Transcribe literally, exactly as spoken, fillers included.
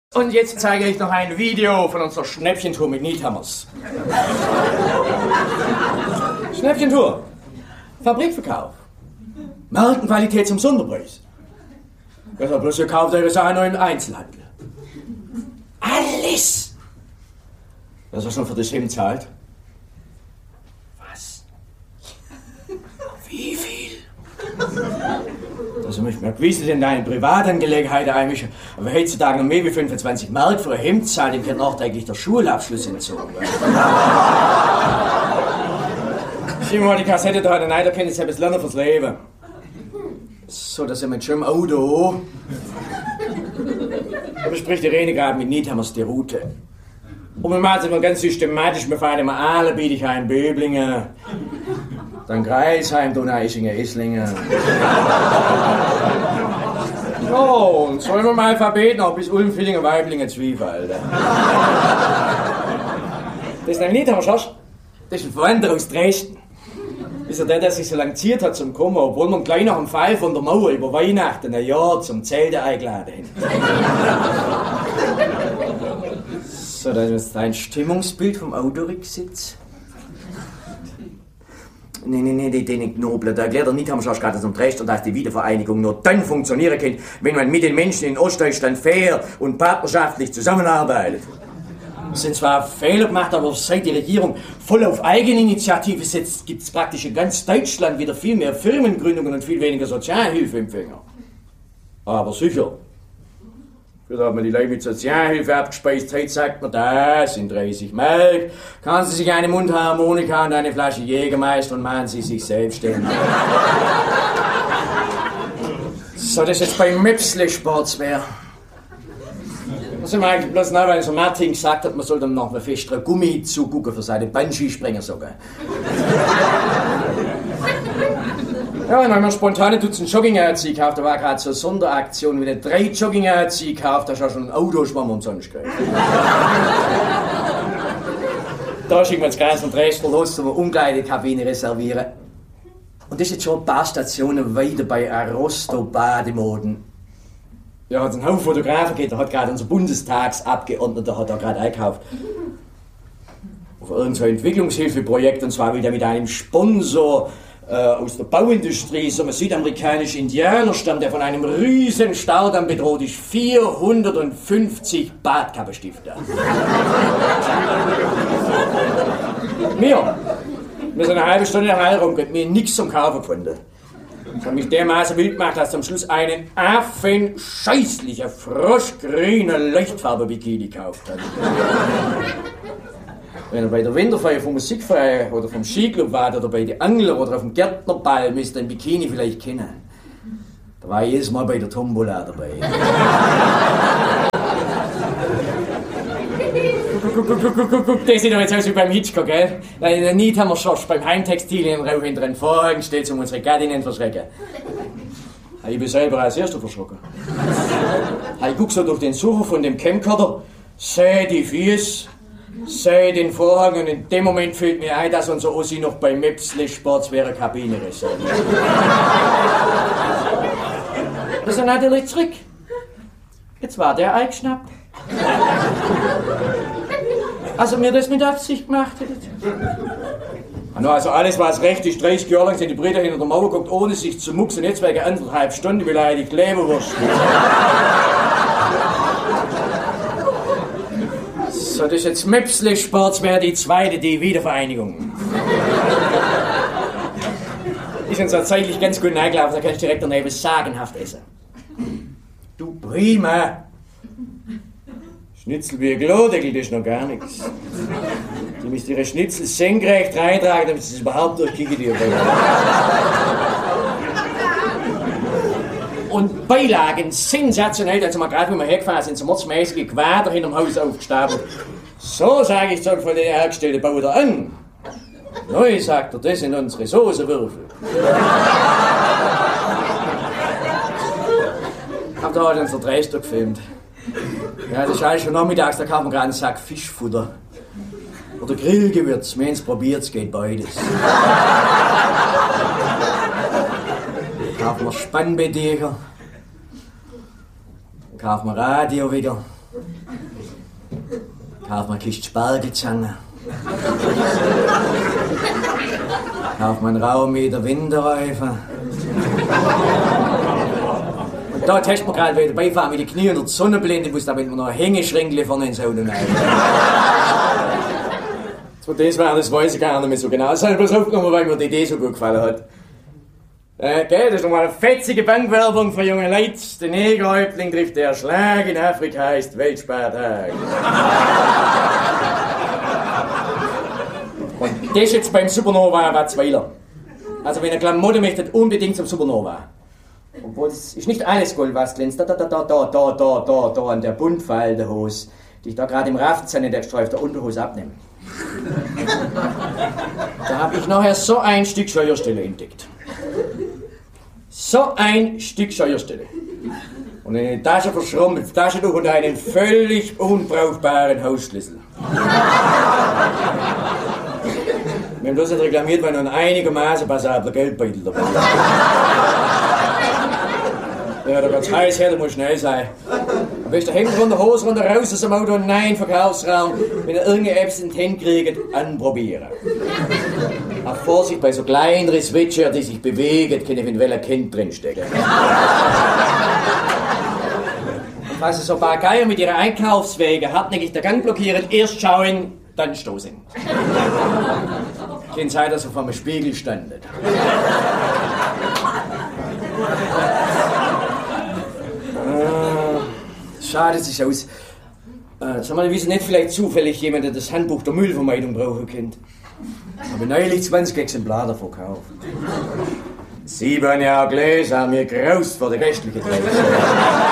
Und jetzt zeige ich noch ein Video von unserer Schnäppchentour mit Niethammers. Schnäppchentour. Fabrikverkauf. Markenqualität zum Sonderpreis. Besser bloß ihr kauft eure Sachen nur im Einzelhandel. Alles! Was hast du schon für das Hemd zahlt? Was? Wie viel? Also mich mal gewiss in deine Privatangelegenheiten einmischen. Aber heutzutage noch mehr wie fünfundzwanzig Mark für ein Hemd zahlen, dem wird nachträglich der Schulabschluss entzogen. Schieb mal die Kassette da rein, da kennt ihr etwas lernen fürs Leben. So, da sind wir schon im Auto. Da bespricht die Rede gerade mit Niethammers die Route. Und wir machen es immer ganz systematisch. Wir fahren immer alle, Bietigheim, Böblingen, dann Greisheim, Donaueschingen, Esslingen. Oh, und sollen wir mal Alphabet noch bis Ulm, Villingen, Weiblingen, Zwiefalter. Das ist ein Niethammer, Schorsch. Das ist ein Verwandter aus Dresden. Ist er der, der sich so lange ziert hat zum Kommen, obwohl man gleich nach dem Fall von der Mauer über Weihnachten ein Jahr zum Zelte eingeladen hat. So, das ist dein Stimmungsbild vom Autorücksitz. Nee, nee, nee, die, den Knobler, da erklärt er nicht, haben wir schon gerade zum Recht, dass die Wiedervereinigung nur dann funktionieren kann, wenn man mit den Menschen in Ostdeutschland fair und partnerschaftlich zusammenarbeitet. Es sind zwar Fehler gemacht, aber seit die Regierung voll auf Eigeninitiative setzt, gibt es praktisch in ganz Deutschland wieder viel mehr Firmengründungen und viel weniger Sozialhilfeempfänger. Aber sicher. Früher hat man die Leute mit Sozialhilfe abgespeist, heute sagt man, das sind dreißig Mark. Kaufen Sie sich eine Mundharmonika und eine Flasche Jägermeister und machen Sie sich selbstständig. So, das ist jetzt bei Möpsle Sportswear. Das sind wir eigentlich bloß noch, weil so Martin gesagt hat, man soll dann noch einen festeren Gummi zugucken für seine Bungee-Sprengersocken. Ja, und wenn man spontan tut, einen Jogginganzug gekauft, da war gerade so eine Sonderaktion, wenn er drei Jogginganzug gekauft, da hast du schon ein Autoschwamm umsonst gekriegt. Da schicken wir ins Kreis von Dresden los, zum Umkleidekabine reservieren. Und das ist jetzt schon ein paar Stationen weiter bei Arosto Bademoden. Ja, hat einen Haufen Fotografen gegeben, der hat gerade unser Bundestagsabgeordneter hat da gerade eingekauft. Auf irgendein Entwicklungshilfeprojekt, und zwar wieder mit einem Sponsor äh, aus der Bauindustrie, so ein südamerikanischer Indianerstamm, der von einem riesen Staudamm bedroht ist. vierhundertfünfzig Badkappenstifte. Wir, wir sind eine halbe Stunde in der Halle rumgegangen, wir haben nichts zum Kaufen gefunden. Das hat mich dermaßen wild gemacht, dass am Schluss einen affenscheißlicher, froschgrüner Leuchtfarbe-Bikini gekauft hat. Wenn er bei der Winterfeier vom Musikverein oder vom Skiclub war oder bei den Angler oder auf dem Gärtnerball, müsst ihr den Bikini vielleicht kennen. Da war ich jedes Mal bei der Tombola dabei. Guck, guck, guck, guck, guck, guck, der sieht doch jetzt aus wie beim Hitchcock, gell? Der Niethammer Schorsch beim Heimtextil im Rauch hinter den Vorhängen steht, um unsere Gattinnen zu verschrecken. Ich bin selber als Erster verschrocken. Ich guck so durch den Sucher von dem Camcorder, seh die Füße, seh den Vorhang, und in dem Moment fällt mir ein, dass unser Ossi noch bei Möpsle Sportswear Kabine reserviert. Das ist natürlich zurück. Jetzt war der eingeschnappt. Also mir das mit Absicht gemacht hättet. Also alles, was recht ist, dreißig Jahre lang sind die Brüder hinter der Mauer geguckt, ohne sich zu mucksen, jetzt wegen anderthalb Stunden beleidigt Leberwurst. So, das ist jetzt Möpsle Sportswear, die zweite, die Wiedervereinigung. Ist uns tatsächlich ganz gut eingelaufen, da kann ich direkt daneben sagenhaft essen. Du prima! Schnitzel wie ein Klodeckel, das ist noch gar nichts. Sie müssen ihre Schnitzel senkrecht reintragen, damit sie es überhaupt durchkicken dürfen. Und Beilagen sensationell, also mal gerade, wenn wir hergefahren sind, so mordsmäßige Quader hinterm Haus aufgestapelt. So, sage ich, soll von den hergestellten Bau da an. Neu, sagt er, das sind unsere Soßenwürfel. Hab da heute unser Dresdner gefilmt. Ja, das ist eigentlich schon nachmittags, da kaufen wir gerade einen Sack Fischfutter. Oder Grillgewürz, wir haben es probiert, es geht beides. Kaufen wir Spannbettdecke. Kaufen wir Radio wieder. Kauf mal Kiste Spargelzange. Kauf mal einen Raummeter Winterreifen. Und da test man gerade wieder beifahren mit den Knie unter die Sonnenblende, muss damit man noch Hängeschränkle vorne ins Auto nehmen. So, das war, das weiß ich gar nicht mehr so genau. Das habe ich bloß aufgenommen, weil mir die Idee so gut gefallen hat. Äh, gell, das ist nochmal eine fetzige Bankwerbung für junge Leute. Der Negerhäuptling trifft der Schlag in Afrika, ist Weltspartag. Und das jetzt beim Supernova Watzweiler. Also wenn ihr Klamotten möchtet, unbedingt zum Supernova. Obwohl, es ist nicht alles Gold, was glänzt. Da, da, da, da, da, da, da, da, da, an der Buntfaltehose, die ich da gerade im Raftzahn in der Streif der Unterhose abnehme. Da habe ich nachher so ein Stück Scheuerstelle entdeckt. So ein Stück Scheuerstelle. Und in die Tasche verschrumpelt, Taschentuch und einen völlig unbrauchbaren Hausschlüssel. Wir haben bloß nicht reklamiert, weil noch ein einigermaßen passabler Geldbeutel dabei ist. Ja, da wird's heiß her, da muss schnell sein. Am besten Hemd runter, Hose runter, raus aus dem Auto, nein, Verkaufsraum. Wenn ihr irgendeine Apps in die Hände kriegt, anprobieren. Ach, Vorsicht bei so kleineren Switcher, die sich bewegen, kann eventuell ein Kind drinstecken. Und falls ihr so ein paar Geier mit ihren Einkaufswegen hartnäckig der Gang blockieren, erst schauen, dann stoßen. Kann sein, dass ihr vor dem Spiegel standet. Schade sich aus. Äh, sag mal, wissen nicht vielleicht zufällig jemand, der das Handbuch der Müllvermeidung brauchen könnte? Habe neulich zwanzig Exemplare davon gekauft. Sieben Jahre Gläser haben mir graust vor der restlichen Welt.